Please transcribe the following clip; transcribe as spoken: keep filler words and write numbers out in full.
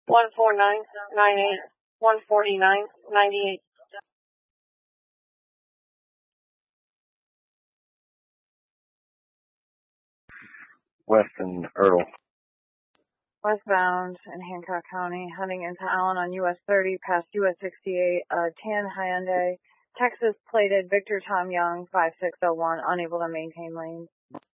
one four nine nine eight, one forty-nine ninety-eight. Weston Earl. Westbound in Hancock County, heading into Allen on U S thirty, past U S sixty-eight, uh, tan Hyundai, Texas plated Victor Tom Young, five six oh one, unable to maintain lanes.